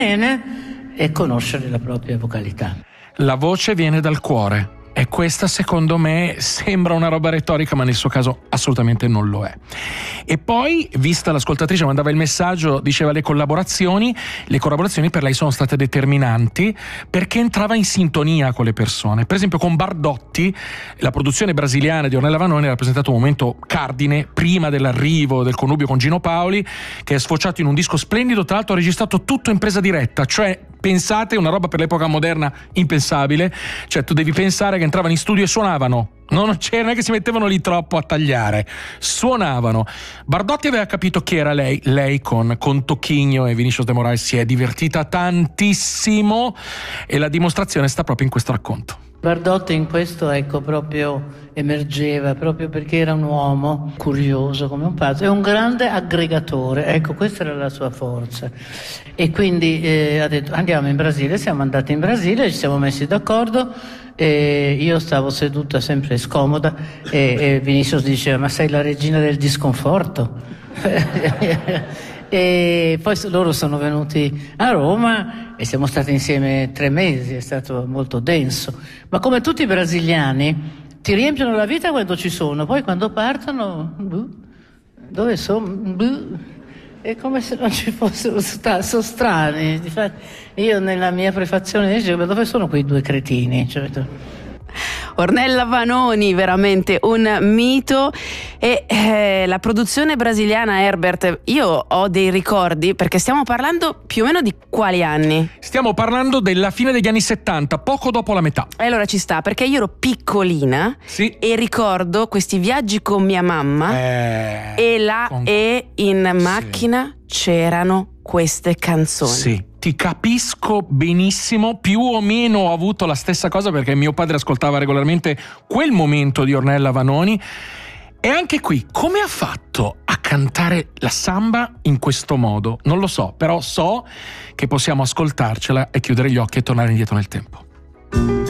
bene e conoscere la propria vocalità. La voce viene dal cuore. E questa, secondo me, sembra una roba retorica, ma nel suo caso assolutamente non lo è. E poi, vista l'ascoltatrice, mandava il messaggio, diceva le collaborazioni per lei sono state determinanti perché entrava in sintonia con le persone. Per esempio con Bardotti, la produzione brasiliana di Ornella Vanoni ha rappresentato un momento cardine prima dell'arrivo del connubio con Gino Paoli, che è sfociato in un disco splendido, tra l'altro registrato tutto in presa diretta, cioè pensate, una roba per l'epoca moderna impensabile, cioè tu devi pensare che entravano in studio e suonavano, non è che si mettevano lì troppo a tagliare, suonavano. Bardotti aveva capito chi era lei con Tocchigno e Vinicius de Moraes si è divertita tantissimo e la dimostrazione sta proprio in questo racconto. Bardotti in questo, proprio emergeva, proprio perché era un uomo curioso come un pazzo e un grande aggregatore, questa era la sua forza. E quindi ha detto andiamo in Brasile, siamo andati in Brasile, ci siamo messi d'accordo, e io stavo seduta sempre scomoda e Vinicius diceva ma sei la regina del disconforto. E poi loro sono venuti a Roma e siamo stati insieme 3 mesi, è stato molto denso, ma come tutti i brasiliani ti riempiono la vita quando ci sono, poi quando partono dove sono? È come se non ci fossero, sono strani. Difatti, io nella mia prefazione dicevo dove sono quei 2 cretini, cioè, Ornella Vanoni, veramente un mito. E la produzione brasiliana, Herbert, io ho dei ricordi, perché stiamo parlando più o meno di quali anni? Stiamo parlando della fine degli anni 70, poco dopo la metà. E allora ci sta, perché io ero piccolina, sì, e ricordo questi viaggi con mia mamma e in macchina c'erano queste canzoni. Sì, ti capisco benissimo, più o meno ho avuto la stessa cosa perché mio padre ascoltava regolarmente quel momento di Ornella Vanoni. E anche qui, come ha fatto a cantare la samba in questo modo? Non lo so, però so che possiamo ascoltarcela e chiudere gli occhi e tornare indietro nel tempo.